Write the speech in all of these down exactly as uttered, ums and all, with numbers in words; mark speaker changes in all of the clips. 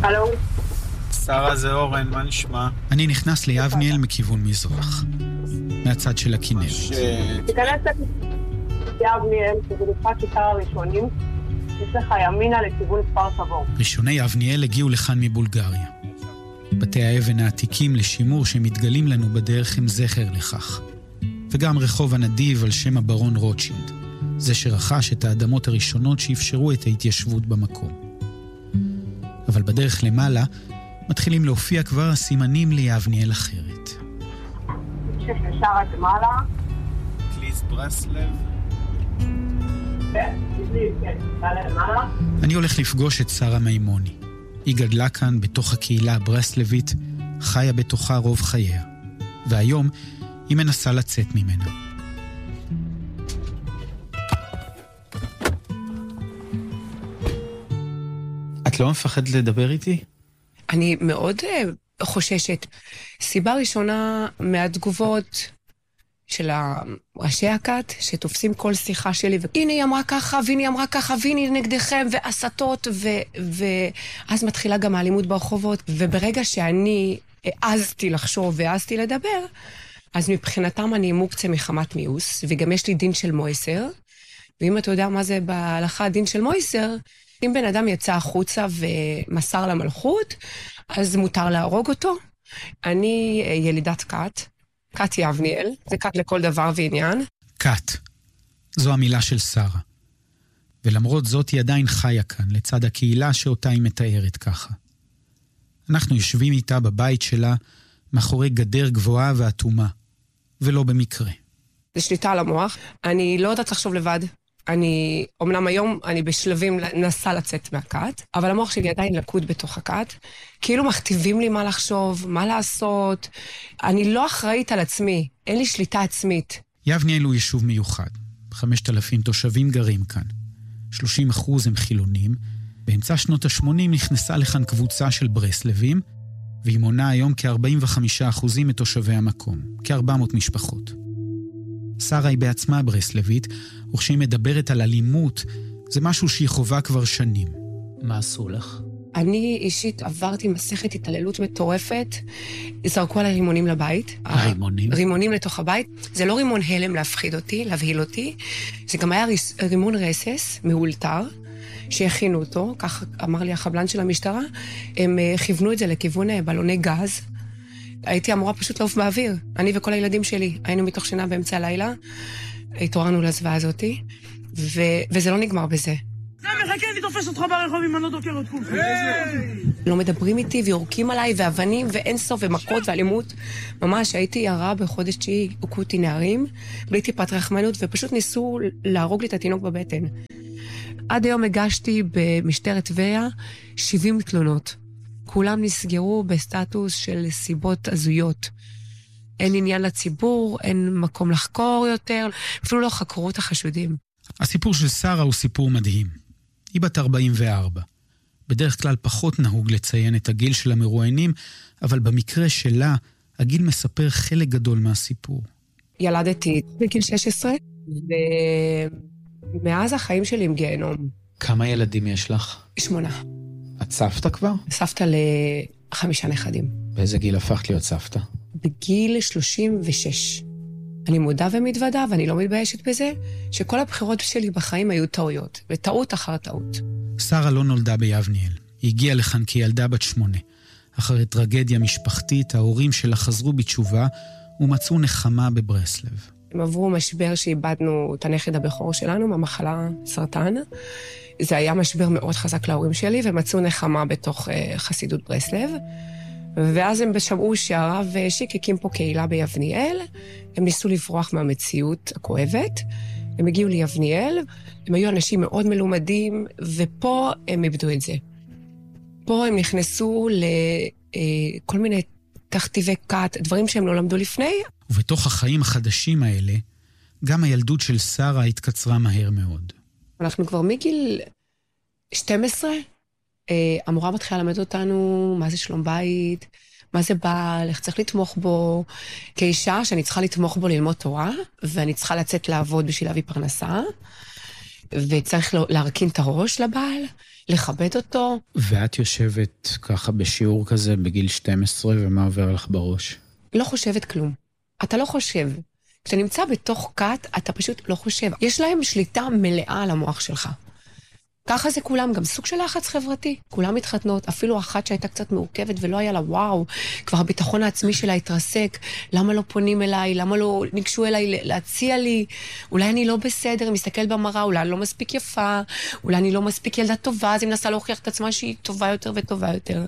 Speaker 1: הלו?
Speaker 2: שרה, זה אורן, מה נשמע?
Speaker 3: אני נכנס ליבניאל מכיוון מזרח, מהצד של הכנרת.
Speaker 1: תיכנס ליבניאל, שזה נקרא כיכר הראשונים, יש לך ימינה לכיוון כפר סבור.
Speaker 3: ראשוני יבניאל הגיעו לכאן מבולגריה. בתי האבן העתיקים לשימור שמתגלים לנו בדרך הם זכר לכך. וגם רחוב הנדיב על שם הברון רוטשילד, זה שרכש את האדמות הראשונות שאפשרו את ההתיישבות במקום. אבל בדרך למעלה מתחילים להופיע כבר הסימנים ליבניאל אחרת.
Speaker 1: שש לשער עד למעלה.
Speaker 2: קליס ברסלב.
Speaker 1: כן, כן, תעלה למעלה.
Speaker 3: אני הולך לפגוש את שרה מימוני. היא גדלה כאן בתוך הקהילה הברסלבית, חיה בתוכה רוב חייה. והיום היא מנסה לצאת ממנה. את לא מפחדת לדבר איתי?
Speaker 4: אני מאוד uh, חוששת. סיבה ראשונה מהתגובות של ראשי הכת, שתופסים כל שיחה שלי, והנה היא אמרה ככה, והנה היא אמרה ככה, והנה היא נגדכם, והסתות, ו- ואז מתחילה גם האלימות ברחובות. וברגע שאני העזתי לחשוב והעזתי לדבר, אז מבחינתם אני מוקצה מחמת מיוס, וגם יש לי דין של מויסר, ואם אתה יודע מה זה בהלכה דין של מויסר, אם בן אדם יצא החוצה ומסר למלכות, אז מותר להרוג אותו. אני ילידת כת, כת יבניאל, זה כת לכל דבר ועניין.
Speaker 3: כת, זו המילה של שרה. ולמרות זאת היא עדיין חיה כאן, לצד הקהילה שאותה היא מתארת ככה. אנחנו יושבים איתה בבית שלה, מאחורי גדר גבוהה ואטומה, ולא במקרה.
Speaker 4: זה שליטה על המוח. אני לא יודעת לחשוב לבד. אני, אומנם היום אני בשלבים נסה לצאת מהכת, אבל המוח שלי עדיין לקוד בתוך הכת. כאילו מכתיבים לי מה לחשוב, מה לעשות. אני לא אחראית על עצמי, אין לי שליטה עצמית.
Speaker 3: יבניאל הוא יישוב מיוחד. חמשת אלפים תושבים גרים כאן. שלושים אחוז הם חילונים. באמצע שנות ה-שמונים נכנסה לכאן קבוצה של ברסלבים, והיא מונה היום כ-ארבעים וחמישה אחוז מתושבי המקום, כ-ארבע מאות משפחות. שרה היא בעצמה ברסלבית, וכשהיא מדברת על אלימות, זה משהו שהיא חובה כבר שנים. מה עשו לך?
Speaker 4: אני אישית עברתי מסכת התעללות מטורפת, זרקו עליי רימונים לבית.
Speaker 3: רימונים?
Speaker 4: רימונים לתוך הבית. זה לא רימון הלם להפחיד אותי, להבהיל אותי, זה גם היה רימון רסס, מאולתר, שהכינו אותו, כך אמר לי החבלן של המשטרה, הם כיוונו את זה לכיוון בלוני גז. הייתי אמורה פשוט לעוף באוויר. אני וכל הילדים שלי היינו מתוך שינה באמצע הלילה, התעוררנו לזוועה הזאת, ו... וזה לא נגמר בזה.
Speaker 5: זה מחכה, אני תופס אותך ברחוב אם אני לא דוקר את כולכם.
Speaker 4: לא מדברים איתי ויורקים עליי, ואבנים ואין סוף ומכות ואלימות. ממש הייתי הרע בחודש תשיעי, הוכו אותי נערים, בלי טיפת רחמנות, ופשוט ניסו להרוג לי את התינוק בבטן. עד היום הגשתי במשטרת טבריה שבעים תלונות. כולם נסגרו בסטטוס של סיבות הזויות. אין עניין לציבור, אין מקום לחקור יותר, אפילו לא חקרו את החשודים.
Speaker 3: הסיפור של שרה הוא סיפור מדהים. היא בת ארבעים וארבע. בדרך כלל פחות נהוג לציין את הגיל של המרואיינים, אבל במקרה שלה, הגיל מספר חלק גדול מהסיפור.
Speaker 4: ילדתי בגיל שש עשרה, ומאז החיים שלי עם גיהנום.
Speaker 3: כמה ילדים יש לך?
Speaker 4: שמונה.
Speaker 3: את סבתא כבר?
Speaker 4: סבתא לחמישה נכדים.
Speaker 3: באיזה גיל הפכת להיות סבתא?
Speaker 4: בגיל שלושים ושש. אני מודה ומתוודה, ואני לא מתביישת בזה, שכל הבחירות שלי בחיים היו טעויות, וטעות אחר טעות.
Speaker 3: שרה לא נולדה ביבניאל. היא הגיעה לכאן כילדה בת שמונה. אחרי טרגדיה משפחתית, ההורים שלה חזרו בתשובה, ומצאו נחמה בברסלב.
Speaker 4: הם עברו משבר שאיבדנו את הנכד הבכור שלנו, מהמחלה סרטן. זה היה משבר מאוד חזק להורים שלי, ומצאו נחמה בתוך uh, חסידות ברסלב. ואז הם שמעו שהרב שיק הקים פה קהילה ביבניאל, הם ניסו לברוח מהמציאות הכואבת, הם הגיעו ליבניאל, הם היו אנשים מאוד מלומדים, ופה הם איבדו את זה. פה הם נכנסו לכל מיני תכתיבי כת, דברים שהם לא למדו לפני.
Speaker 3: ובתוך החיים החדשים האלה, גם הילדות של שרה התקצרה מהר מאוד.
Speaker 4: אנחנו כבר מגיל שתים עשרה, המורה מתחילה ללמד אותנו מה זה שלום בית, מה זה בעל, איך צריך לתמוך בו, כאישה שאני צריכה לתמוך בו ללמוד תורה, ואני צריכה לצאת לעבוד בשביל להביא פרנסה. וצריך להרכין את הראש לבעל, לכבד אותו.
Speaker 3: ואת יושבת ככה בשיעור כזה בגיל שתים עשרה, ומה עובר לך בראש?
Speaker 4: לא חושבת כלום. אתה לא חושב. כשאתה נמצא בתוך קאט, אתה פשוט לא חושב. יש להם שליטה מלאה על המוח שלך. ככה זה כולם, גם סוג של לחץ חברתי. כולם מתחתנות, אפילו אחת שהייתה קצת מעוכבת ולא היה לה וואו, כבר הביטחון העצמי שלה התרסק, למה לא פונים אליי, למה לא ניגשו אליי להציע לי, אולי אני לא בסדר, מסתכל במראה, אולי אני לא מספיק יפה, אולי אני לא מספיק ילדה טובה, אז היא מנסה להוכיח את עצמה שהיא טובה יותר וטובה יותר.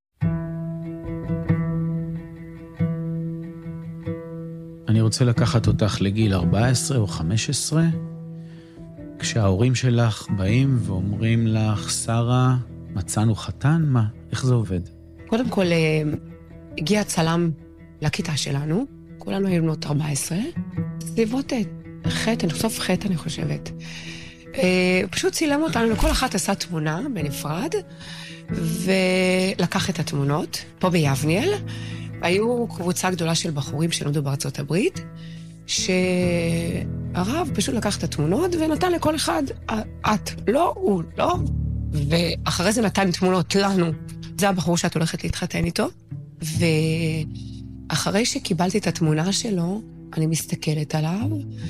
Speaker 3: אני רוצה לקחת אותך לגיל ארבע עשרה או חמש עשרה, כשההורים שלך באים ואומרים לך, שרה, מצאנו חתן, מה? איך זה עובד?
Speaker 4: קודם כל, הגיע צלם לכיתה שלנו, כולנו היינו בנות ארבע עשרה, סביבות חטא, אני חושב חטא, אני חושבת. פשוט צילם אותנו, לכל אחת עשה תמונה בנפרד, ולקח את התמונות, פה ביבניאל, היו קבוצה גדולה של בחורים שנולדו בארצות הברית, שהרב פשוט לקח את התמונות ונתן לכל אחד, את, לא, הוא, לא, ואחרי זה נתן תמונות לנו. זה הבחור שאת הולכת להתחתן איתו, ואחרי שקיבלתי את התמונה שלו, אני מסתכלת עליו,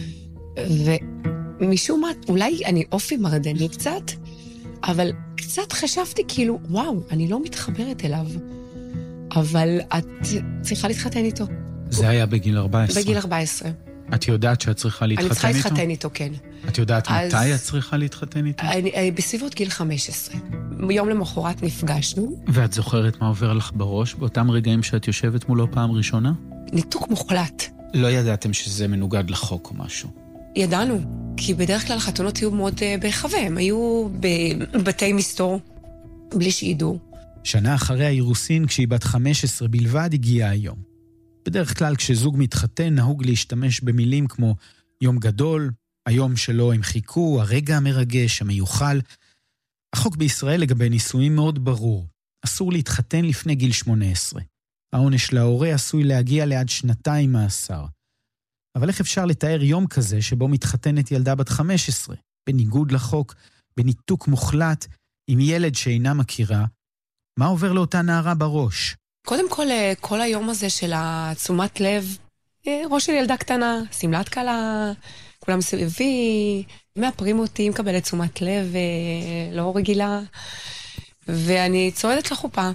Speaker 4: ומשום מה, אולי אני אופי מרדני קצת, אבל קצת חשבתי כאילו, וואו, אני לא מתחברת אליו, אבל את צריכה להתחתן איתו.
Speaker 3: זה היה בגיל ארבע עשרה.
Speaker 4: בגיל ארבע עשרה.
Speaker 3: את יודעת שאת צריכה להתחתן איתו?
Speaker 4: אני צריכה להתחתן איתו, כן.
Speaker 3: את יודעת מתי את צריכה להתחתן איתו?
Speaker 4: בסביבות גיל חמש עשרה. יום למחרת נפגשנו.
Speaker 3: ואת זוכרת מה עובר לך בראש באותם רגעים שאת יושבת מולו פעם ראשונה?
Speaker 4: ניתוק מוחלט.
Speaker 3: לא ידעתם שזה מנוגד לחוק או משהו?
Speaker 4: ידענו, כי בדרך כלל חתונות היו מאוד בהיחווה, הם היו בבתי מסתור, בלי שידעו.
Speaker 3: שנה אחרי האירוסין, כשהיא בת חמש עשרה בלבד, הגיעה היום. בדרך כלל כשזוג מתחתן נהוג להשתמש במילים כמו יום גדול, היום שלו הם חיכו, הרגע המרגש, המיוחל. החוק בישראל לגבי נישואים מאוד ברור. אסור להתחתן לפני גיל שמונה עשרה. העונש להורה עשוי להגיע לעד שנתיים מאסר. אבל איך אפשר לתאר יום כזה שבו מתחתנת ילדה בת חמש עשרה, בניגוד לחוק, בניתוק מוחלט, עם ילד שאינה מכירה? מה עובר לאותה נערה בראש?
Speaker 4: קודם כל, כל היום הזה של התשומת לב, ראש של ילדה קטנה, סמלת קלה, כולם סביבי, מאפרים אותי, מקבלת תשומת לב לא רגילה, ואני צועדת לחופה.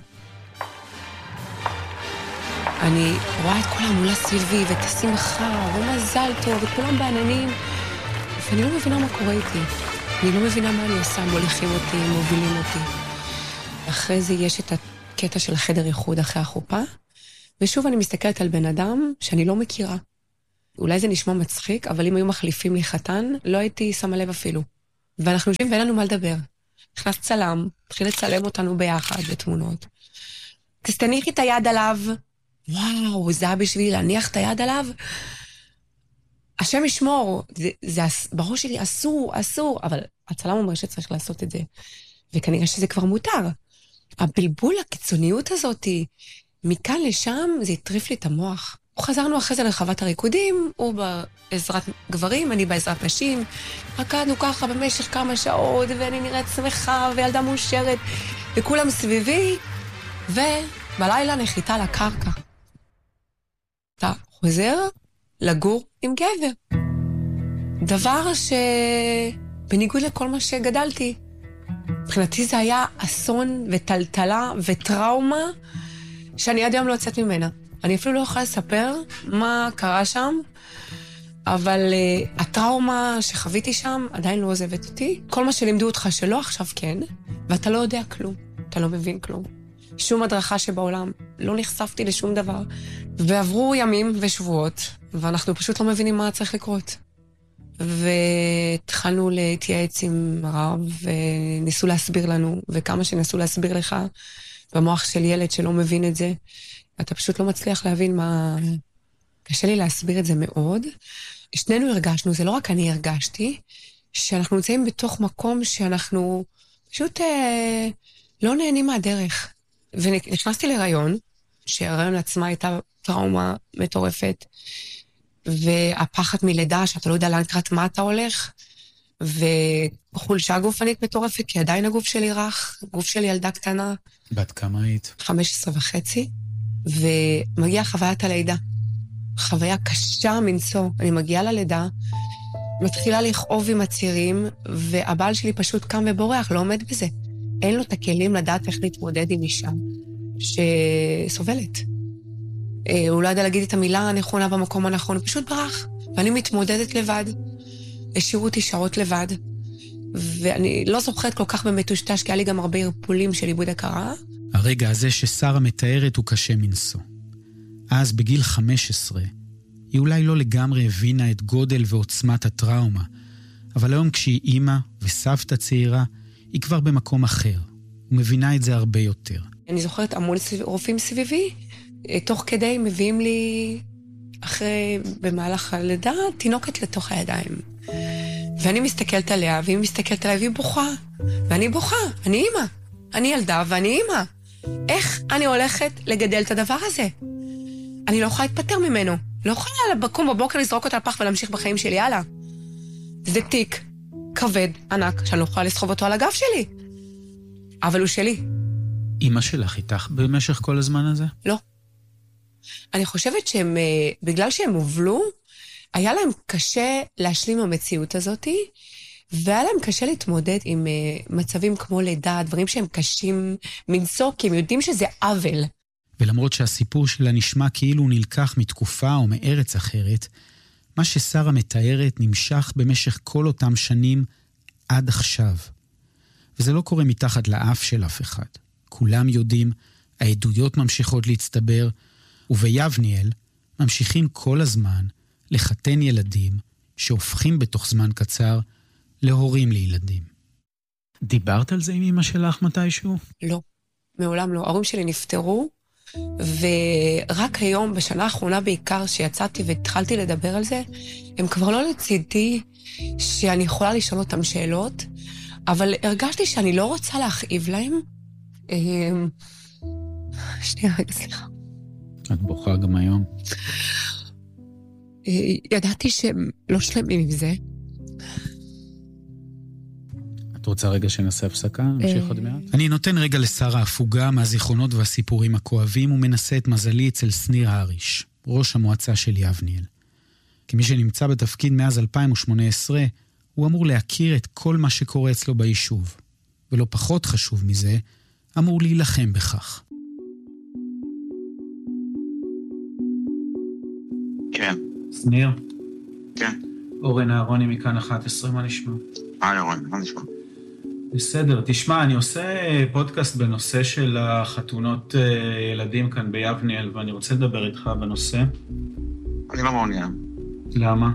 Speaker 4: אני רואה את כל המולה סביבי, ואת השמחה, ומזל טוב, וכולם בעננים, ואני לא מבינה מה קורה איתי. אני לא מבינה מה אני עושה, מוליכים אותי, מובילים אותי. אחרי זה יש את הקטע של החדר ייחוד אחרי החופה, ושוב אני מסתכלת על בן אדם שאני לא מכירה. אולי זה נשמע מצחיק, אבל אם היו מחליפים לי חתן, לא הייתי שמה לב אפילו. ואנחנו יושבים ואין לנו מה לדבר. נכנס צלם, התחיל לצלם אותנו ביחד בתמונות. תסתניחי את היד עליו. וואו, זה היה בשביל להניח את היד עליו. השם ישמור, זה, זה בראש שלי אסור, אסור, אבל הצלם אומר שצריך לעשות את זה. וכנראה שזה כבר מותר. הבלבול, הקיצוניות הזאת, מכאן לשם, זה יטריף לי את המוח. חזרנו אחרי זה לרחבת הריקודים, הוא בעזרת גברים, אני בעזרת נשים. רקדנו ככה במשך כמה שעות, ואני נראית שמחה, וילדה מאושרת, וכולם סביבי, ובלילה נחיתה לקרקע. אתה חוזר לגור עם גבר. דבר שבניגוד לכל מה שגדלתי, מבחינתי זה היה אסון וטלטלה וטראומה שאני עד היום לא יוצאת ממנה. אני אפילו לא יכולה לספר מה קרה שם, אבל uh, הטראומה שחוויתי שם עדיין לא עוזבת אותי. כל מה שלימדו אותך שלא עכשיו כן, ואתה לא יודע כלום, אתה לא מבין כלום. שום הדרכה שבעולם, לא נחשפתי לשום דבר. ועברו ימים ושבועות, ואנחנו פשוט לא מבינים מה צריך לקרות. והתחלנו להתייעץ עם הרב, וניסו להסביר לנו, וכמה שניסו להסביר לך, במוח של ילד שלא מבין את זה, אתה פשוט לא מצליח להבין מה... קשה לי להסביר את זה מאוד. שנינו הרגשנו, זה לא רק אני הרגשתי, שאנחנו נמצאים בתוך מקום שאנחנו פשוט אה, לא נהנים מהדרך. ונכנסתי להיריון, שההיריון עצמה הייתה טראומה מטורפת, והפחד מלידה, שאתה לא יודע לאן קראת מה אתה הולך, וחולשה גופנית מטורפת, כי עדיין הגוף שלי רך, הגוף שלי ילדה קטנה.
Speaker 3: בת כמה היית?
Speaker 4: חמש עשרה וחצי, ומגיעה חוויית הלידה. חוויה קשה מנשוא. אני מגיעה ללידה, מתחילה לכאוב עם הצירים, והבעל שלי פשוט קם ובורח, לא עומד בזה. אין לו את הכלים לדעת איך להתמודד עם אישה שסובלת. הוא לא יודע להגיד את המילה הנכונה במקום הנכון, הוא פשוט ברח. ואני מתמודדת לבד. השאירו אותי שעות לבד. ואני לא זוכרת כל כך במטושטש, כי היה לי גם הרבה הרפולים של איבוד הכרה.
Speaker 3: הרגע הזה ששרה מתארת הוא קשה מנשוא. אז בגיל חמש עשרה, היא אולי לא לגמרי הבינה את גודל ועוצמת הטראומה, אבל היום כשהיא אימא וסבתא צעירה, היא כבר במקום אחר, ומבינה את זה הרבה יותר.
Speaker 4: אני זוכרת המון רופאים סביבי, תוך כדי מביאים לי, אחרי, במהלך הלידה, תינוקת לתוך הידיים. ואני מסתכלת עליה, והיא מסתכלת עליה, והיא בוכה. ואני בוכה, אני אימא. אני ילדה ואני אימא. איך אני הולכת לגדל את הדבר הזה? אני לא יכולה להתפטר ממנו. לא יכולה לקום בבוקר, לזרוק אותה לפח ולהמשיך בחיים שלי, יאללה. זה תיק כבד, ענק, שאני לא יכולה לסחוב אותו על הגב שלי. אבל הוא שלי.
Speaker 3: אמא שלך איתך במשך כל הזמן הזה?
Speaker 4: לא. אני חושבת שהם, בגלל שהם הובלו, היה להם קשה להשלים המציאות הזאת, והיה להם קשה להתמודד עם מצבים כמו לידה, דברים שהם קשים מנשוא, כי הם יודעים שזה עוול.
Speaker 3: ולמרות שהסיפור שלה נשמע כאילו הוא נלקח מתקופה או מארץ אחרת, מה ששרה מתארת נמשך במשך כל אותם שנים עד עכשיו. וזה לא קורה מתחת לאף של אף אחד. כולם יודעים, העדויות ממשיכות להצטבר, וביבניאל ממשיכים כל הזמן לחתן ילדים שהופכים בתוך זמן קצר להורים לילדים. דיברת על זה עם אמא שלך מתישהו?
Speaker 4: לא, מעולם לא. ההורים שלי נפטרו, ורק היום, בשנה האחרונה בעיקר, שיצאתי והתחלתי לדבר על זה, הם כבר לא לצידי שאני יכולה לשאול אותם שאלות, אבל הרגשתי שאני לא רוצה להכאיב להם. שנייה, רגע, סליחה.
Speaker 3: את בוכה גם היום?
Speaker 4: ידעתי שהם לא שלמים עם זה.
Speaker 3: את רוצה רגע שנעשה הפסקה? נמשיך עוד מעט? אני נותן רגע לשרה הפוגה מהזיכרונות והסיפורים הכואבים, ומנסה את מזלי אצל שניר הריש, ראש המועצה של יבניאל. כמי שנמצא בתפקיד מאז אלפיים ושמונה עשרה, הוא אמור להכיר את כל מה שקורה אצלו ביישוב. ולא פחות חשוב מזה, אמור להילחם בכך.
Speaker 6: כן.
Speaker 3: שניר?
Speaker 6: כן.
Speaker 3: אורן אהרוני מכאן אחת עשרה, מה נשמע?
Speaker 6: היי אורן, מה נשמע?
Speaker 3: בסדר, תשמע, אני עושה פודקאסט בנושא של החתונות ילדים כאן ביבניאל, ואני רוצה לדבר איתך בנושא.
Speaker 6: אני לא מעוניין.
Speaker 3: למה?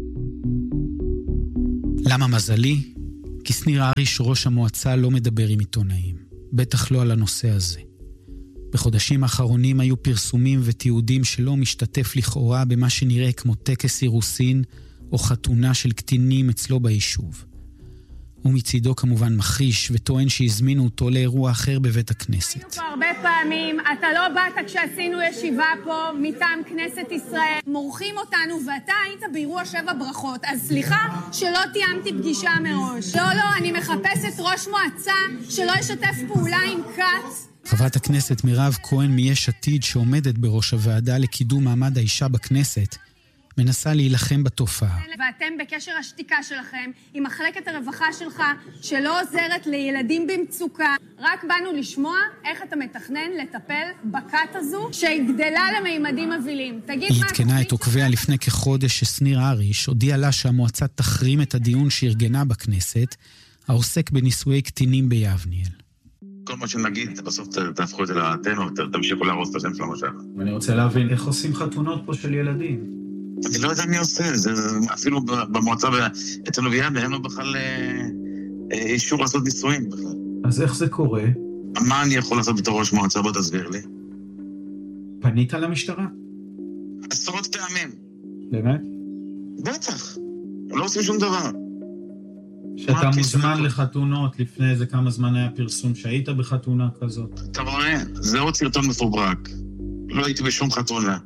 Speaker 3: למה מזלי? כי שניר הריש, ראש המועצה, לא מדבר עם עיתונאים. בטח לא על הנושא הזה. בחודשים האחרונים היו פרסומים ותיעודים שלא משתתף לכאורה במה שנראה כמו טקס אירוסין או חתונה של קטינים אצלו ביישוב. הוא מצידו כמובן מכחיש וטוען שהזמינו אותו לאירוע אחר בבית הכנסת.
Speaker 7: היינו פה הרבה פעמים, אתה לא באת כשעשינו ישיבה פה מטעם כנסת ישראל. מורחים אותנו ואתה היית באירוע שבע ברכות, אז סליחה שלא תיאמתי פגישה מראש. לא, לא, אני מחפשת ראש מועצה שלא ישתף פעולה עם כץ.
Speaker 3: חברת הכנסת מירב כהן מיש עתיד, שעומדת בראש הוועדה לקידום מעמד האישה בכנסת, מנסה להילחם בתופעה.
Speaker 7: ואתם בקשר השתיקה שלכם עם מחלקת הרווחה שלך, שלא עוזרת לילדים במצוקה. רק באנו לשמוע איך אתה מתכנן לטפל בכת הזו, שהגדלה למימדים מבילים. תגיד
Speaker 3: היא
Speaker 7: מה... היא
Speaker 3: התקנה את עוקביה לפני כחודש ששניר הריש הודיע לה שהמועצה תחרים את הדיון שארגנה בכנסת, העוסק בנישואי קטינים ביבניאל.
Speaker 6: כל מה שנגיד, בסוף תהפכו את זה לאתנו, תמשיכו להרוס את השם של המשך.
Speaker 3: ואני רוצה להבין איך עושים חתונות פה של ילדים.
Speaker 6: אני לא יודע מי עושה, זה אפילו במועצה אצלנו ביבניאל, אין לו בכלל אישור לעשות נישואים בכלל.
Speaker 3: אז איך זה קורה?
Speaker 6: מה אני יכול לעשות בתור ראש מועצה? בוא תסביר לי.
Speaker 3: פנית למשטרה?
Speaker 6: עשרות פעמים.
Speaker 3: באמת?
Speaker 6: בטח. לא עושים שום דבר.
Speaker 3: שאתה מוזמן לחתונות, לפני איזה כמה זמן היה פרסום שהיית בחתונה כזאת.
Speaker 6: אתה רואה, זה עוד סרטון מפוברק. לא הייתי בשום חתונה.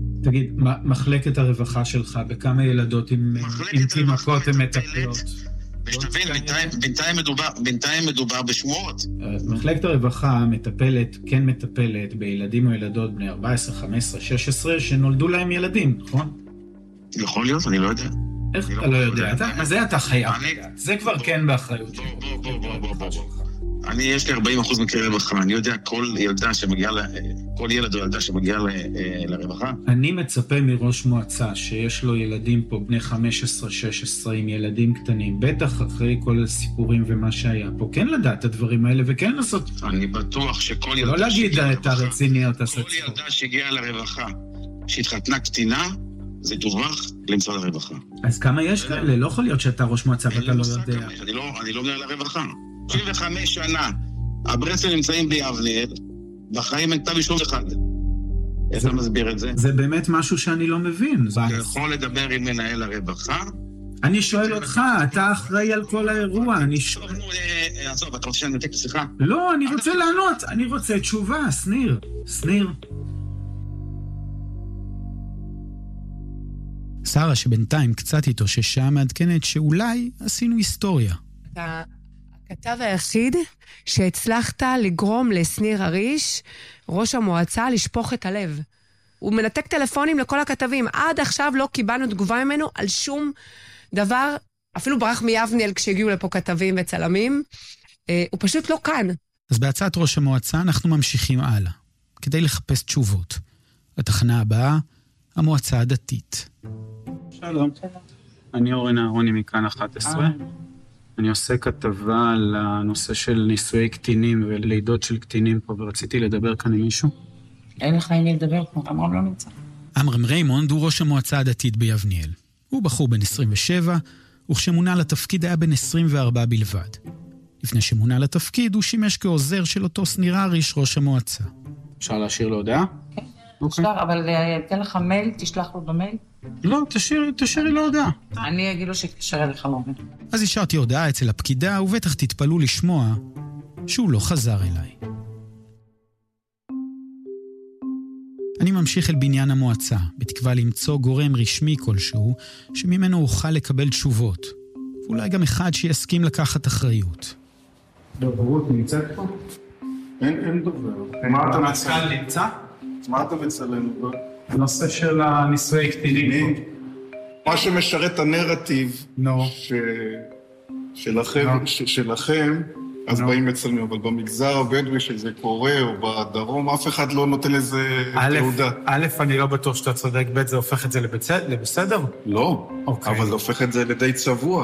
Speaker 3: תגיד, מחלקת הרווחה שלך, בכמה ילדות עם תינוקות הם מטפלות?
Speaker 6: ושתבין, בינתיים מדובר, בינתיים מדובר בשמועות.
Speaker 3: מחלקת הרווחה מטפלת, כן מטפלת, בילדים או ילדות בני ארבע עשרה, חמש עשרה, שש עשרה, שנולדו להם ילדים, נכון?
Speaker 6: יכול להיות, אני לא יודע.
Speaker 3: איך אתה לא יודע? מה זה אתה חייב? זה כבר כן באחריות.
Speaker 6: בוא, בוא, בוא, בוא, בוא, בוא. אני, יש לי ארבעים אחוז מקרי רווחה, אני יודע כל ילדה שמגיעה, כל ילד או ילדה שמגיעה לרווחה.
Speaker 3: אני מצפה מראש מועצה שיש לו ילדים פה בני חמש עשרה שש עשרה עם ילדים קטנים, בטח אחרי כל הסיפורים ומה שהיה פה, כן לדעת את הדברים האלה וכן לעשות.
Speaker 6: אני בטוח שכל ילדה...
Speaker 3: לא להגיד את הרציניות.
Speaker 6: כל ילדה שהגיעה לרווחה, שהתחתנה קטינה, זה דווח למשרד הרווחה.
Speaker 3: אז כמה יש כאלה? לא יכול להיות שאתה ראש מועצה ואתה לא יודע.
Speaker 6: אני לא מנהל הרווחה. שבעים וחמש שנה, הברסלבים נמצאים ביבנאל, בחיים אין כתב אישום אחד. איך אתה מסביר את זה?
Speaker 3: זה באמת משהו שאני לא מבין.
Speaker 6: אתה יכול לדבר עם מנהל הרווחה?
Speaker 3: אני שואל אותך, אתה אחראי על כל האירוע, אני שואל...
Speaker 6: עזוב, אתה רוצה שאני נתק את השיחה?
Speaker 3: לא, אני רוצה לענות, אני רוצה תשובה, שניר, שניר. שרה שבינתיים קצת התאוששה מעדכנת שאולי עשינו היסטוריה.
Speaker 4: אתה הכתב היחיד שהצלחת לגרום לשניר הריש, ראש המועצה, לשפוך את הלב. הוא מנתק טלפונים לכל הכתבים. עד עכשיו לא קיבלנו תגובה ממנו על שום דבר, אפילו ברח מיבניאל כשהגיעו לפה כתבים וצלמים. אה, הוא פשוט לא כאן.
Speaker 3: אז בהצעת ראש המועצה אנחנו ממשיכים הלאה, כדי לחפש תשובות. התחנה הבאה, המועצה הדתית.
Speaker 2: שלום. אני אורן אהרוני מכאן אחת עשרה. אני עושה כתבה על הנושא של נישואי קטינים ולידות של קטינים פה, ורציתי לדבר כאן עם מישהו.
Speaker 8: אין לך עם מי לדבר פה, אמרם לא נמצא.
Speaker 3: עמרם ריימונד הוא ראש המועצה הדתית ביבניאל. הוא בחור בן עשרים ושבע, וכשמונה לתפקיד היה בן עשרים וארבע בלבד. לפני שמונה לתפקיד הוא שימש כעוזר של אותו שניר הריש, ראש המועצה.
Speaker 2: אפשר להשאיר לו הודעה?
Speaker 8: כן, תשלח, אבל תן לך מייל, תשלח לו במייל.
Speaker 2: לא, תשאירי לו הודעה.
Speaker 8: אני אגיד לו שתקשר אליך מוביל.
Speaker 3: אז השארתי הודעה אצל הפקידה, ובטח תתפלו לשמוע שהוא לא חזר אליי. אני ממשיך אל בניין המועצה, בתקווה למצוא גורם רשמי כלשהו, שממנו אוכל לקבל תשובות, ואולי גם אחד שיסכים לקחת אחריות.
Speaker 9: דוברות נמצאת פה? אין, אין דובר. מה אתה מצלם?
Speaker 2: נמצא?
Speaker 9: מה אתה מצלם?
Speaker 2: הנושא של הנישואי קטינים.
Speaker 9: מה שמשרת הנרטיב שלכם, אז באים מצלמים, אבל במגזר הבדואי שזה קורה, או בדרום, אף אחד לא נותן לזה תעודה.
Speaker 2: א', אני לא בטוח שאתה צודק, ב', זה הופך את זה לבסדר?
Speaker 9: לא, אבל זה הופך את זה לידי צבוע.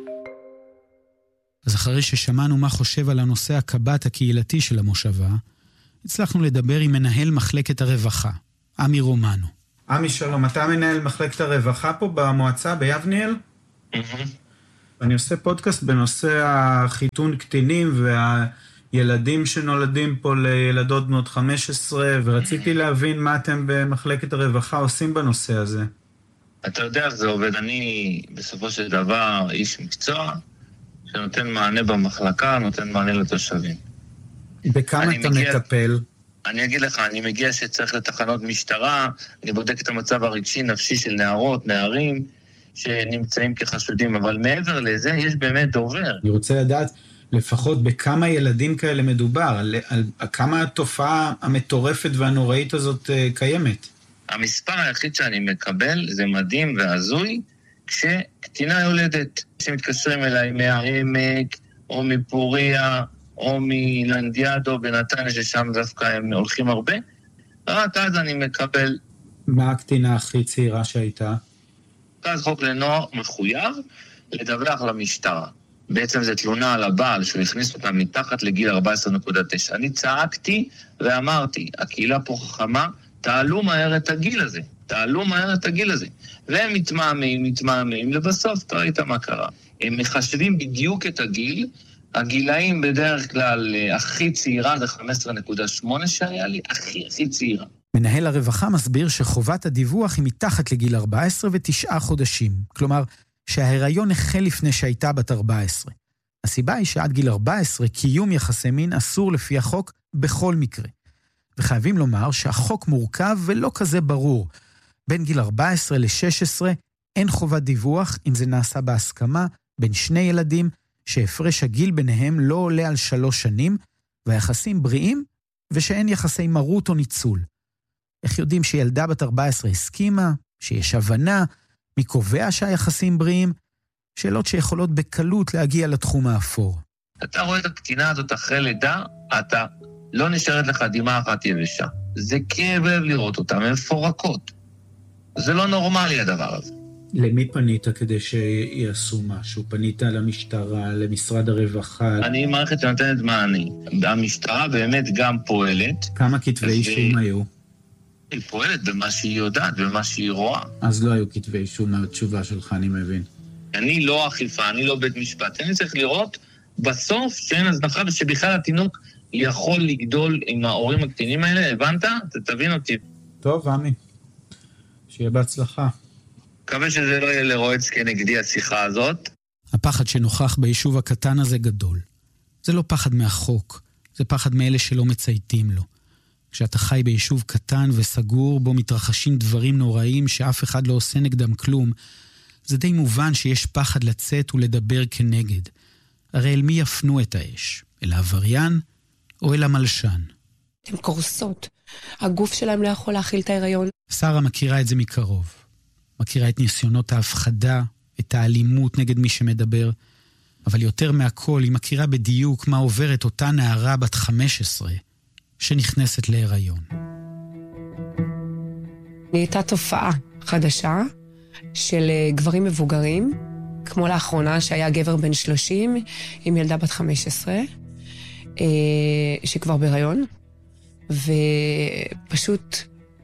Speaker 3: אז אחרי ששמענו מה חושב על הנושא הקב"ט הקהילתי של המושבה, הצלחנו לדבר עם מנהל מחלקת הרווחה, עמי רומנו.
Speaker 10: עמי שלום, אתה מנהל מחלקת הרווחה פה במועצה ביבניאל? אני עושה פודקאסט בנושא החיתון קטינים והילדים שנולדים פה לילדות בנות חמש עשרה, ורציתי להבין מה אתם במחלקת הרווחה עושים בנושא הזה.
Speaker 11: אתה יודע איך זה עובד, אני בסופו של דבר איש מקצוע שנותן מענה במחלקה, נותן מענה לתושבים.
Speaker 10: בכמה אתה מגיע... מטפל?
Speaker 11: אני אגיד לך, אני מגיע שצריך לתחנות משטרה, אני בודק את המצב הרגשי נפשי של נערות, נערים, שנמצאים כחשודים, אבל מעבר לזה יש באמת דובר.
Speaker 10: אני רוצה לדעת לפחות בכמה ילדים כאלה מדובר, על, על, על כמה התופעה המטורפת והנוראית הזאת uh, קיימת.
Speaker 11: המספר היחיד שאני מקבל זה מדהים והזוי, כשקטינה יולדת, שמתקשרים אליי מהעמק, או מפוריה, או מלנדיאדו, בנתניה, ששם דווקא הם הולכים הרבה, רק אז אני מקבל...
Speaker 10: מה הקטינה הכי צעירה שהייתה?
Speaker 11: אז חוק לנוער מחויב לדווח למשטרה. בעצם זה תלונה על הבעל שהוא הכניס אותה מתחת לגיל ארבע עשרה נקודה תשע. אני צעקתי ואמרתי, הקהילה פה חכמה, תעלו מהר את הגיל הזה, תעלו מהר את הגיל הזה. והם מתמהמים, מתמהמים, לבסוף ראית מה קרה. הם מחשבים בדיוק את הגיל, הגילאים בדרך כלל הכי צעירה זה חמש עשרה נקודה שמונה שהיה לי, הכי הכי צעירה.
Speaker 3: מנהל הרווחה מסביר שחובת הדיווח היא מתחת לגיל ארבע עשרה ותשעה חודשים. כלומר, שההיריון החל לפני שהייתה בת ארבע עשרה. הסיבה היא שעד גיל ארבע עשרה קיום יחסי מין אסור לפי החוק בכל מקרה. וחייבים לומר שהחוק מורכב ולא כזה ברור. בין גיל ארבע עשרה ל-שש עשרה אין חובת דיווח אם זה נעשה בהסכמה בין שני ילדים שהפרש הגיל ביניהם לא עולה על שלוש שנים, והיחסים בריאים ושאין יחסי מרות או ניצול. איך יודעים שילדה בת ארבע עשרה הסכימה, שיש הבנה, מי קובע שהיחסים בריאים? שאלות שיכולות בקלות להגיע לתחום האפור.
Speaker 11: אתה רואה את הקטינה הזאת אחרי לידה, אתה לא נשארת לך דמעה אחת יבשה. זה כאב לב לראות אותה, הן מפורקות. זה לא נורמלי הדבר הזה.
Speaker 10: למי פנית כדי שיעשו משהו? פנית למשטרה, למשרד הרווחה?
Speaker 11: אני מערכת שנותנת מענה. המשטרה באמת גם פועלת.
Speaker 10: כמה כתבי אישום היו?
Speaker 11: היא פועלת במה שהיא יודעת, במה שהיא רואה.
Speaker 10: אז לא היו כתבי אישום מהתשובה שלך, אני מבין.
Speaker 11: אני לא אכיפה, אני לא בית משפט. אני צריך לראות בסוף שאין הזנחה ושבכלל התינוק יכול לגדול עם ההורים הקטינים האלה. הבנת? תבין אותי.
Speaker 10: טוב, עמי. שיהיה בהצלחה.
Speaker 11: מקווה שזה לא יהיה לרועץ כנגדי השיחה הזאת.
Speaker 3: הפחד שנוכח ביישוב הקטן הזה גדול. זה לא פחד מהחוק, זה פחד מאלה שלא מצייתים לו. כשאתה חי ביישוב קטן וסגור בו מתרחשים דברים נוראים שאף אחד לא עושה נגדם כלום, זה די מובן שיש פחד לצאת ולדבר כנגד. הרי אל מי יפנו את האש? אל העבריין או אל המלשן?
Speaker 4: הן קורסות. הגוף שלהם לא יכול להכיל את ההיריון.
Speaker 3: שרה מכירה את זה מקרוב. מכירה את ניסיונות ההפחדה, את האלימות נגד מי שמדבר, אבל יותר מהכל היא מכירה בדיוק מה עוברת אותה נערה בת חמש עשרה שנכנסת להיריון.
Speaker 4: נהייתה תופעה חדשה של גברים מבוגרים, כמו לאחרונה שהיה גבר בן שלושים עם ילדה בת חמש עשרה, שכבר בהיריון, ופשוט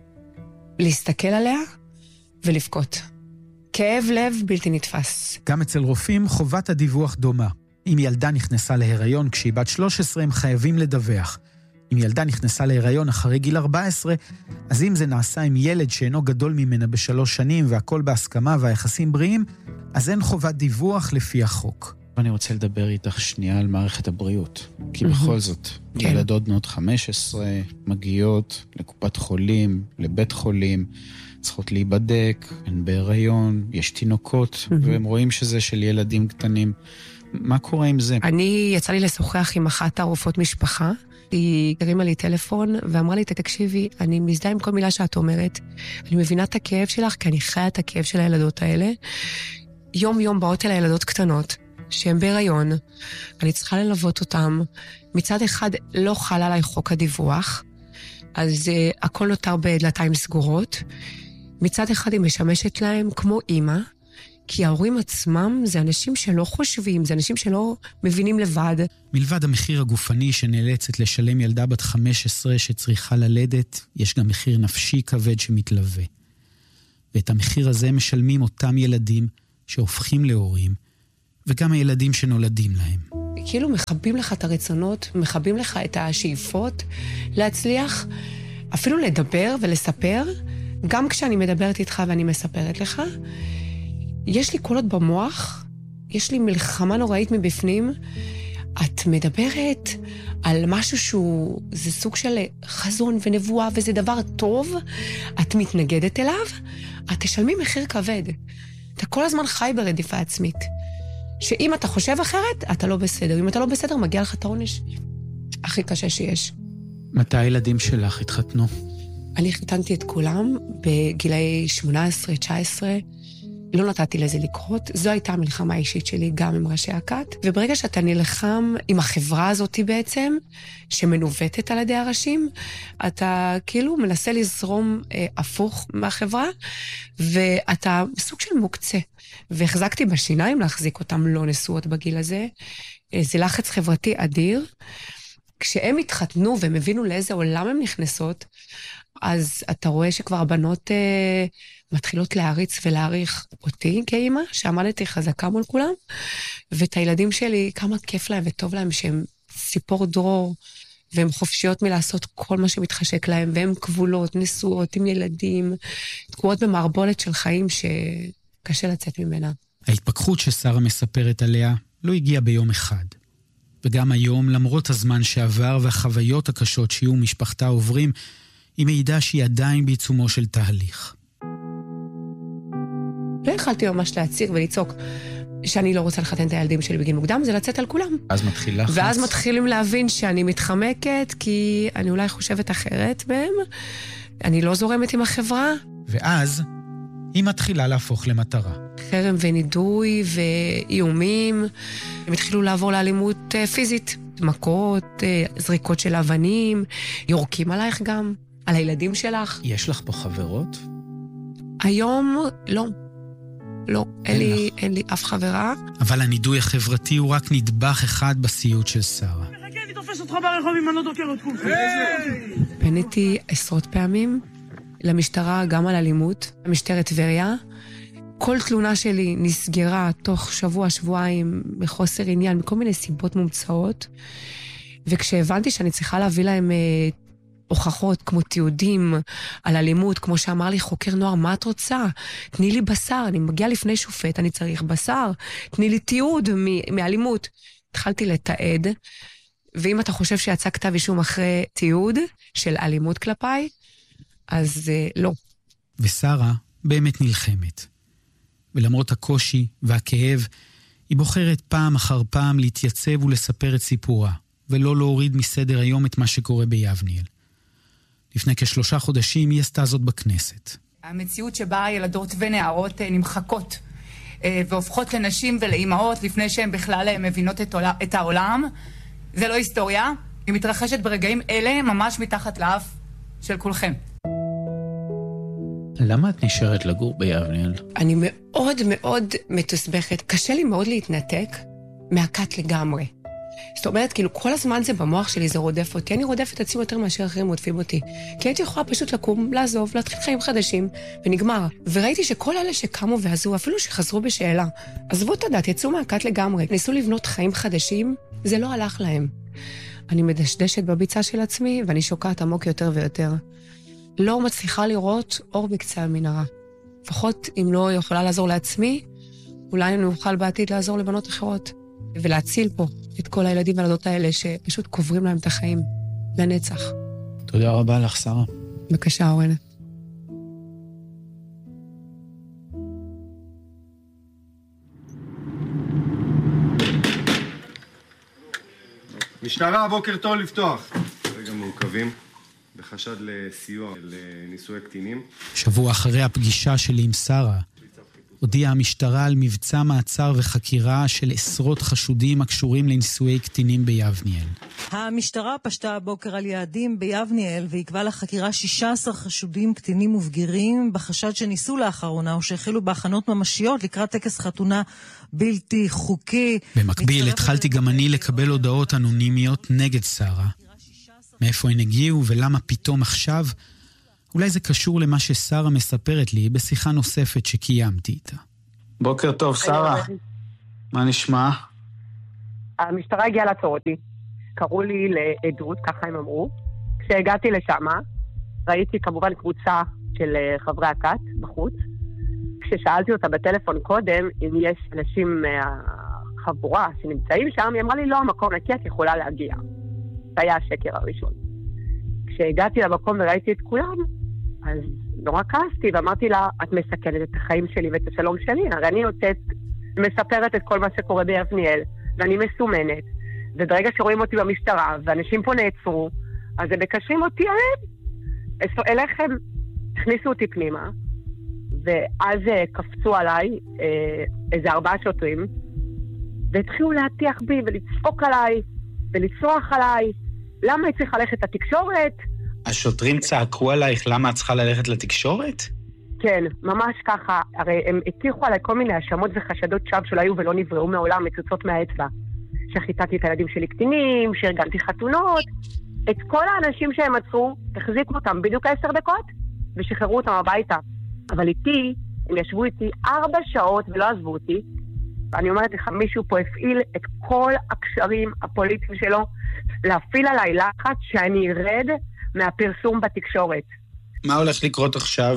Speaker 4: להסתכל עליה ולבכות. כאב לב בלתי נתפס.
Speaker 3: גם אצל רופאים חובת הדיווח דומה. אם ילדה נכנסה להיריון כשהיא בת שלוש עשרה, הם חייבים לדווח. אם ילדה נכנסה להיריון אחרי גיל ארבע עשרה, אז אם זה נעשה עם ילד שאינו גדול ממנה בשלוש שנים והכל בהסכמה והיחסים בריאים, אז אין חובת דיווח לפי החוק.
Speaker 2: אני רוצה לדבר איתך שנייה על מערכת הבריאות. כי בכל זאת, ילדות בנות חמש עשרה מגיעות לקופת חולים, לבית חולים, צריכות להיבדק, הן בהיריון, יש תינוקות, והם רואים שזה של ילדים קטנים. מה קורה עם זה?
Speaker 4: אני יצא לי לשוחח עם אחת הרופאות משפחה, היא הרימה לי טלפון ואמרה לי, תקשיבי, אני מזדהה עם כל מילה שאת אומרת, אני מבינה את הכאב שלך, כי אני חיה את הכאב של הילדות האלה. יום יום באות אל הילדות קטנות, שהן בהיריון, אני צריכה ללוות אותם. מצד אחד לא חל עליי חוק הדיווח, אז uh, הכל נותר בדלתיים סגורות. מצד אחד היא משמשת להם כמו אימא, כי ההורים עצמם זה אנשים שלא חושבים, זה אנשים שלא מבינים לבד.
Speaker 3: מלבד המחיר הגופני שנאלצת לשלם ילדה בת חמש עשרה שצריכה ללדת, יש גם מחיר נפשי כבד שמתלווה. ואת המחיר הזה משלמים אותם ילדים שהופכים להורים, וגם הילדים שנולדים להם.
Speaker 4: כאילו מחבים לך את הרצונות, מחבים לך את השאיפות להצליח, אפילו לדבר ולספר, גם כשאני מדברת איתך ואני מספרת לך, יש לי קולות במוח, יש לי מלחמה נוראית מבפנים, את מדברת על משהו שהוא, זה סוג של חזון ונבואה, וזה דבר טוב, את מתנגדת אליו, את תשלמי מחיר כבד. אתה כל הזמן חי ברדיפה עצמית. שאם אתה חושב אחרת, אתה לא בסדר. אם אתה לא בסדר, מגיע לך את העונש הכי קשה שיש.
Speaker 3: מתי הילדים שלך התחתנו?
Speaker 4: אני חיתנתי את כולם בגילי שמונה עשרה תשע עשרה. לא נתתי לזה לקרות. זו הייתה המלחמה האישית שלי גם עם ראשי הכת. וברגע שאתה נלחם עם החברה הזאת בעצם, שמנווטת על ידי הראשים, אתה כאילו מנסה לזרום אה, הפוך מהחברה, ואתה בסוג של מוקצה. והחזקתי בשיניים להחזיק אותם לא נשואות בגיל הזה. אה, זה לחץ חברתי אדיר. כשהם התחתנו והם הבינו לאיזה עולם הם נכנסות, אז אתה רואה שכבר הבנות אה, מתחילות להריץ ולהעריך אותי כאימא, שעמדתי חזקה מול כולם, ואת הילדים שלי, כמה כיף להם וטוב להם שהם ציפור דרור, והם חופשיות מלעשות כל מה שמתחשק להם, והם כבולות, נשואות עם ילדים, תקועות במערבולת של חיים שקשה לצאת ממנה.
Speaker 3: ההתפכחות ששרה מספרת עליה לא הגיעה ביום אחד. וגם היום, למרות הזמן שעבר והחוויות הקשות שיהיו משפחתה עוברים, היא מעידה שהיא עדיין בעיצומו של תהליך.
Speaker 4: לא יכלתי ממש להציר ולצעוק, שאני לא רוצה לחתן את הילדים שלי בגיל מוקדם, זה לצאת על כולם.
Speaker 2: אז מתחיל לחץ.
Speaker 4: ואז מתחילים להבין שאני מתחמקת, כי אני אולי חושבת אחרת בהם, אני לא זורמת עם החברה.
Speaker 3: ואז היא מתחילה להפוך למטרה.
Speaker 4: חרם ונידוי ואיומים, הם התחילו לעבור לאלימות פיזית, מכות, זריקות של אבנים, יורקים עלייך גם, על הילדים שלך.
Speaker 2: יש לך פה חברות?
Speaker 4: היום לא. לא, אין לי, אין לי אף חברה.
Speaker 3: אבל הנידוי החברתי הוא רק נדבך אחד בסיוט של שרה.
Speaker 5: מחכה, אני תופס אותך ברחוב אם אני לא דוקר את כולכם.
Speaker 4: פניתי עשרות פעמים למשטרה גם על אלימות, למשטרת טבריה. כל תלונה שלי נסגרה תוך שבוע, שבועיים, מחוסר עניין, מכל מיני סיבות מומצאות. וכשהבנתי שאני צריכה להביא להם הוכחות כמו תיעודים על אלימות, כמו שאמר לי חוקר נוער, מה את רוצה? תני לי בשר, אני מגיעה לפני שופט, אני צריך בשר, תני לי תיעוד מאלימות. התחלתי לתעד, ואם אתה חושב שיצא כתב אישום אחרי תיעוד של אלימות כלפיי, אז לא.
Speaker 3: ושרה באמת נלחמת. ולמרות הקושי והכאב, היא בוחרת פעם אחר פעם להתייצב ולספר את סיפורה, ולא להוריד מסדר היום את מה שקורה ביבניאל. לפני כשלושה חודשים היא עשתה זאת בכנסת.
Speaker 12: המציאות שבה ילדות ונערות נמחקות והופכות לנשים ולאימהות לפני שהן בכלל מבינות את העולם, זה לא היסטוריה, היא מתרחשת ברגעים אלה ממש מתחת לאף של כולכם.
Speaker 2: למה את נשארת לגור ביבניאל?
Speaker 4: אני מאוד מאוד מתוסבכת. קשה לי מאוד להתנתק מהכת לגמרי. זאת אומרת, כאילו, כל הזמן זה במוח שלי, זה רודף אותי. אני רודפת את עצמי יותר מאשר אחרים רודפים אותי. כי הייתי יכולה פשוט לקום, לעזוב, להתחיל חיים חדשים, ונגמר. וראיתי שכל אלה שקמו ועזו, אפילו שחזרו בשאלה, עזבו את הדת, יצאו מהכת לגמרי. ניסו לבנות חיים חדשים, זה לא הלך להם. אני מדשדשת בביצה של עצמי, ואני שוקעת עמוק יותר ויותר. לא מצליחה לראות אור בקצה המנהרה. לפחות אם לא יכולה לעזור לעצמי, אולי אני אוכל בעתיד לעזור לבנות אחרות. ולהציל פה את כל הילדים והילדות האלה שפשוט קוברים להם את החיים לנצח.
Speaker 2: תודה רבה לך, שרה.
Speaker 4: בבקשה, אורן.
Speaker 13: משטרה, בוקר טוב לפתוח. רגע מעוכבים, בחשד לסיוע לנישואי קטינים.
Speaker 3: שבוע אחרי הפגישה שלי עם שרה, הודיעה המשטרה על מבצע מעצר וחקירה של עשרות חשודים הקשורים לנישואי קטינים ביבניאל.
Speaker 14: המשטרה פשטה הבוקר על יעדים ביבניאל ועקבה לחקירה שישה עשר חשודים קטינים ובגירים בחשד שניסו לאחרונה או שהחלו בהכנות ממשיות לקראת טקס חתונה בלתי חוקי.
Speaker 3: במקביל התחלתי גם אני לקבל הודעות אנונימיות נגד שרה. מאיפה הן הגיעו ולמה פתאום עכשיו? אולי זה קשור למה ששרה מספרת לי בשיחה נוספת שקיימתי איתה.
Speaker 10: בוקר טוב, שרה. מה נשמע?
Speaker 1: המשטרה הגיעה לעצור אותי. קראו לי לעדות, ככה הם אמרו. כשהגעתי לשם, ראיתי כמובן קבוצה של חברי הכת בחוץ. כששאלתי אותה בטלפון קודם, אם יש אנשים מהחבורה שנמצאים שם, היא אמרה לי, לא, המקום נקי, את יכולה להגיע. זה היה השקר הראשון. כשהגעתי למקום וראיתי את כולם, אז נורא כעסתי ואמרתי לה, את מסכנת את החיים שלי ואת השלום שלי. הרי אני יוצאת, מספרת את כל מה שקורה ביבניאל, ואני מסומנת, וברגע שרואים אותי במשטרה, ואנשים פה נעצרו, אז הם מקשרים אותי עליהם. אליכם, הכניסו אותי פנימה, ואז קפצו עליי איזה ארבעה שוטרים, והתחילו להטיח בי ולצפוק עליי, ולצרוח עליי, למה היא צריכה ללכת לתקשורת?
Speaker 10: השוטרים צעקו עלייך למה את צריכה ללכת לתקשורת?
Speaker 1: כן, ממש ככה. הרי הם הטיחו עליי כל מיני האשמות וחשדות שווא שלא היו ולא נבראו מעולם, מצוצות מהאצבע. שחיתתי את הילדים שלי קטינים, שארגנתי חתונות. את כל האנשים שהם עצרו, החזיקו אותם בדיוק עשר דקות, ושחררו אותם הביתה. אבל איתי, הם ישבו איתי ארבע שעות ולא עזבו אותי. ואני אומרת לך, מישהו פה הפעיל את כל הקשרים הפוליטיים שלו, להפעיל עליי לחץ שאני ארד מהפרסום בתקשורת.
Speaker 10: מה הולך לקרות עכשיו?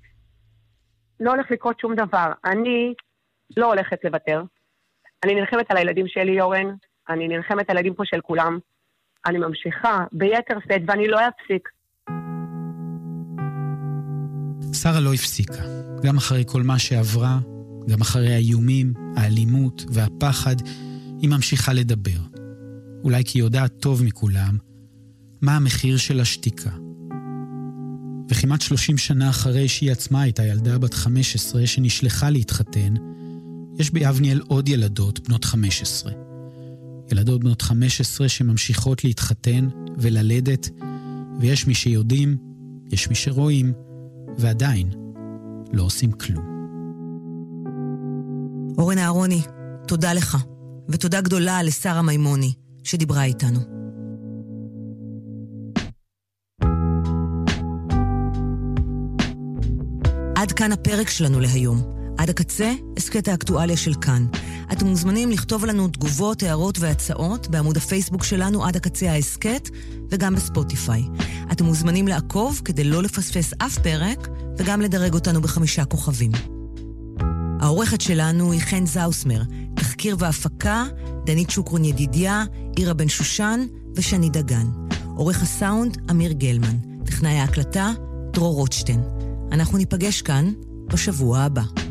Speaker 1: לא הולך לקרות שום דבר. אני לא הולכת לוותר. אני נלחמת על הילדים שלי, אורן. אני נלחמת על הילדים פה של כולם. אני ממשיכה ביתר שאת ואני לא אפסיק.
Speaker 3: שרה לא הפסיקה. גם אחרי כל מה שעברה, גם אחרי האיומים, האלימות והפחד, היא ממשיכה לדבר. אולי כי היא יודעת טוב מכולם מה המחיר של השתיקה. וכמעט שלושים שנה אחרי שהיא עצמה הייתה ילדה בת חמש עשרה שנשלחה להתחתן, יש ביבניאל עוד ילדות בנות חמש עשרה. ילדות בנות חמש עשרה שממשיכות להתחתן וללדת, ויש מי שיודעים, יש מי שרואים, ועדיין לא עושים כלום.
Speaker 15: אורן אהרוני, תודה לך, ותודה גדולה לשרה מימוני שדיברה איתנו. עד כאן הפרק שלנו להיום. עד הקצה, הסקט האקטואליה של כאן. אתם מוזמנים לכתוב לנו תגובות, הערות והצעות בעמוד הפייסבוק שלנו עד הקצה ההסקט, וגם בספוטיפיי. אתם מוזמנים לעקוב כדי לא לפספס אף פרק, וגם לדרג אותנו בחמישה כוכבים. העורכת שלנו היא חן זאוסמר, תחקיר והפקה, דנית שוקרון ידידיה, עירה בן שושן ושני דגן. עורך הסאונד, אמיר גלמן. טכנאי ההקלטה, דרור רוטשטיין. אנחנו ניפגש כאן בשבוע הבא.